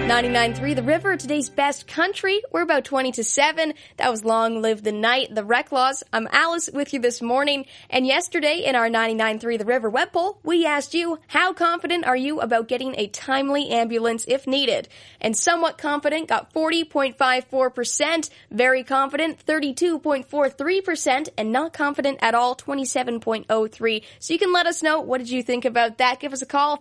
99.3 The River, today's best country. We're about 20 to 7. That was Long Live the Night, the Reclaws. I'm Alice with you this morning. And yesterday in our 99.3 The River web poll, we asked you, how confident are you about getting a timely ambulance if needed? And somewhat confident got 40.54%, very confident 32.43%, and not confident at all 27.03%. So you can let us know, what did you think about that? Give us a call,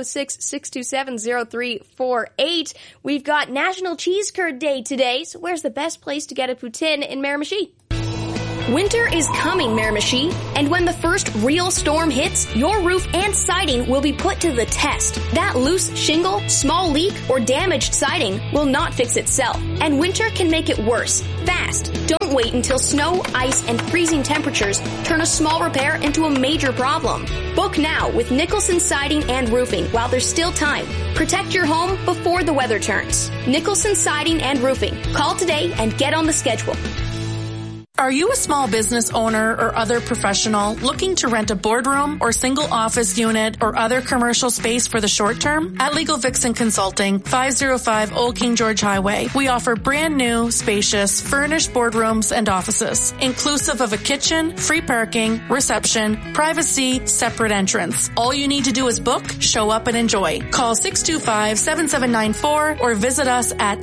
506-627-0348. We've got National Cheese Curd Day today, so where's the best place to get a poutine in Miramichi? Winter is coming, Miramichi, and when the first real storm hits, your roof and siding will be put to the test. That loose shingle, small leak, or damaged siding will not fix itself, and winter can make it worse, fast. Don't wait until snow, ice, and freezing temperatures turn a small repair into a major problem. Book now with Nicholson Siding and Roofing while there's still time. Protect your home before the weather turns. Nicholson Siding and Roofing. Call today and get on the schedule. Are you a small business owner or other professional looking to rent a boardroom or single office unit or other commercial space for the short term? At Legal Vixen Consulting, 505 Old King George Highway, we offer brand new, spacious, furnished boardrooms and offices, inclusive of a kitchen, free parking, reception, privacy, separate entrance. All you need to do is book, show up, and enjoy. Call 625-7794 or visit us at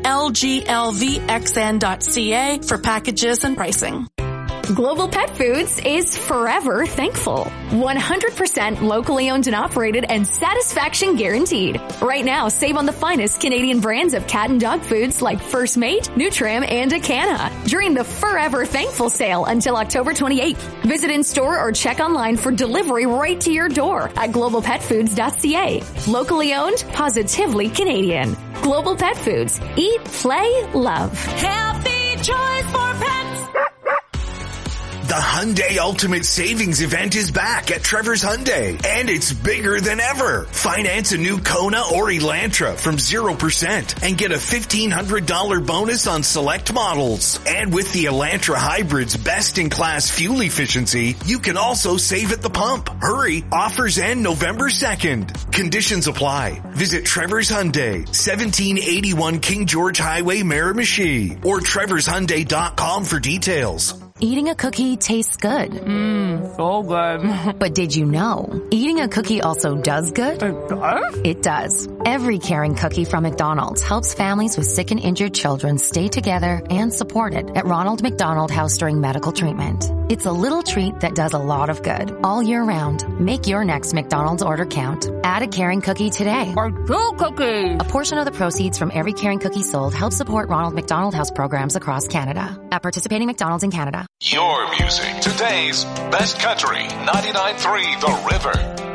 lglvxn.ca for packages and pricing. Global Pet Foods is forever thankful. 100% locally owned and operated and satisfaction guaranteed. Right now, save on the finest Canadian brands of cat and dog foods like First Mate, Nutram, and Acana during the Forever Thankful sale until October 28th. Visit in-store or check online for delivery right to your door at globalpetfoods.ca. Locally owned, positively Canadian. Global Pet Foods. Eat, play, love. Healthy choice for pets. The Hyundai Ultimate Savings Event is back at Trevor's Hyundai, and it's bigger than ever. Finance a new Kona or Elantra from 0% and get a $1,500 bonus on select models. And with the Elantra Hybrid's best-in-class fuel efficiency, you can also save at the pump. Hurry, offers end November 2nd. Conditions apply. Visit Trevor's Hyundai, 1781 King George Highway, Miramichi, or trevorshyundai.com for details. Eating a cookie tastes good. So good. But did you know, eating a cookie also does good? It does? It does. Every caring cookie from McDonald's helps families with sick and injured children stay together and supported at Ronald McDonald House during medical treatment. It's a little treat that does a lot of good all year round. Make your next McDonald's order count. Add a caring cookie today. Or 2 cookies. A portion of the proceeds from every caring cookie sold helps support Ronald McDonald House programs across Canada. At participating McDonald's in Canada. Your music, today's best country, 99.3 The River.